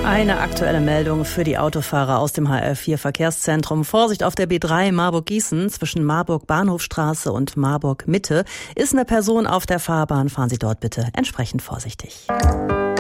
Eine aktuelle Meldung für die Autofahrer aus dem HR4 Verkehrszentrum. Vorsicht auf der B3 Marburg-Gießen zwischen Marburg-Bahnhofstraße und Marburg-Mitte. Ist eine Person auf der Fahrbahn, fahren Sie dort bitte entsprechend vorsichtig.